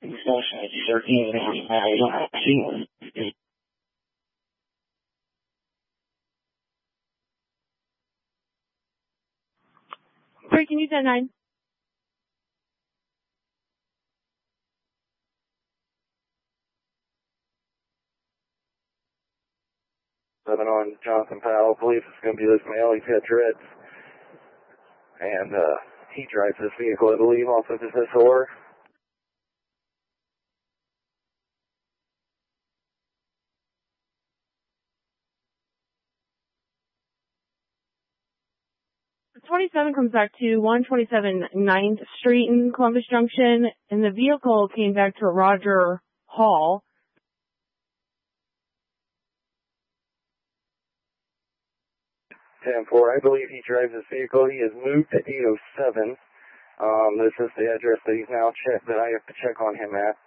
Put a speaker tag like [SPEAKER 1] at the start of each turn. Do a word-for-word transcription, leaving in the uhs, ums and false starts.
[SPEAKER 1] Three, can you send nine?
[SPEAKER 2] Seven on Jonathan Powell. Believes it's going to be this male. He's got dreads. And uh, he drives this vehicle, I believe, off of his S O R.
[SPEAKER 1] twenty-seven comes back to one twenty-seven ninth Street in Columbus Junction, and the vehicle came back to Roger Hall.
[SPEAKER 2] ten four, I believe he drives this vehicle. He has moved to eight oh seven. Um, this is the address that he's now checked, that I have to check on him at.